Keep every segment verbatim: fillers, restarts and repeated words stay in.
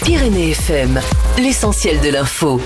Pyrénées F M, l'essentiel de l'info.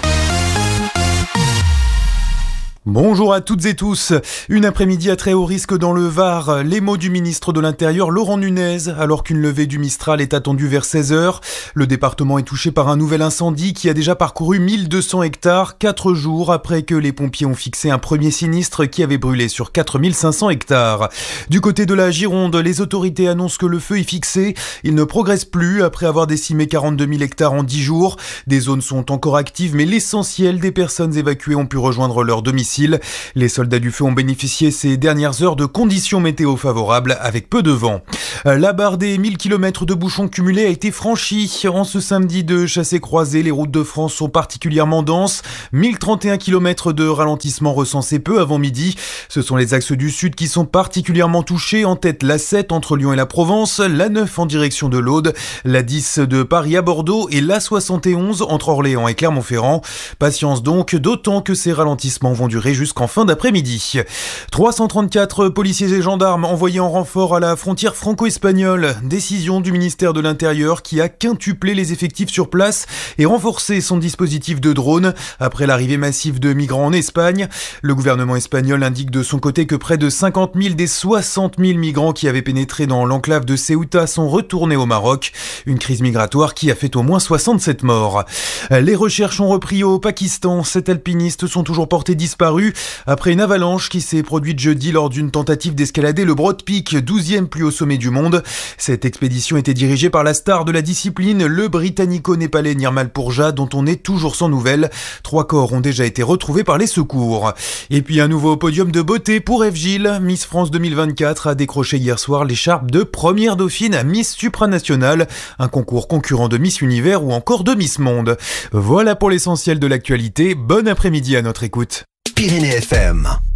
Bonjour à toutes et tous. Une après-midi à très haut risque dans le Var. Les mots du ministre de l'Intérieur, Laurent Nunez, alors qu'une levée du Mistral est attendue vers seize heures. Le département est touché par un nouvel incendie qui a déjà parcouru mille deux cents hectares, quatre jours après que les pompiers ont fixé un premier sinistre qui avait brûlé sur quatre mille cinq cents hectares. Du côté de la Gironde, les autorités annoncent que le feu est fixé. Il ne progresse plus après avoir décimé quarante-deux mille hectares en dix jours. Des zones sont encore actives, mais l'essentiel des personnes évacuées ont pu rejoindre leur domicile. Les soldats du feu ont bénéficié ces dernières heures de conditions météo favorables avec peu de vent. La barre des mille kilomètres de bouchons cumulés a été franchie. En ce samedi de chassé-croisé, les routes de France sont particulièrement denses. mille trente et un kilomètres de ralentissement recensés peu avant midi. Ce sont les axes du sud qui sont particulièrement touchés. En tête, l'A sept entre Lyon et la Provence, l'A neuf en direction de l'Aude, l'A dix de Paris à Bordeaux et l'A soixante et onze entre Orléans et Clermont-Ferrand. Patience donc, d'autant que ces ralentissements vont durer jusqu'en fin d'après-midi. trois cent trente-quatre policiers et gendarmes envoyés en renfort à la frontière franco-espagnole. Décision du ministère de l'Intérieur qui a quintuplé les effectifs sur place et renforcé son dispositif de drone après l'arrivée massive de migrants en Espagne. Le gouvernement espagnol indique de son côté que près de cinquante mille des soixante mille migrants qui avaient pénétré dans l'enclave de Ceuta sont retournés au Maroc. Une crise migratoire qui a fait au moins soixante-sept morts. Les recherches ont repris au Pakistan. Sept alpinistes sont toujours portés disparus après une avalanche qui s'est produite jeudi lors d'une tentative d'escalader le Broad Peak, douzième plus haut sommet du monde. Cette expédition était dirigée par la star de la discipline, le britannico-népalais Nirmal Purja, dont on est toujours sans nouvelles. Trois corps ont déjà été retrouvés par les secours. Et puis un nouveau podium de beauté pour Eve Gilles. Miss France deux mille vingt-quatre a décroché hier soir l'écharpe de première dauphine à Miss Supranationale, un concours concurrent de Miss Univers ou encore de Miss Monde. Voilà pour l'essentiel de l'actualité. Bon après-midi à notre écoute. Pyrénées F M.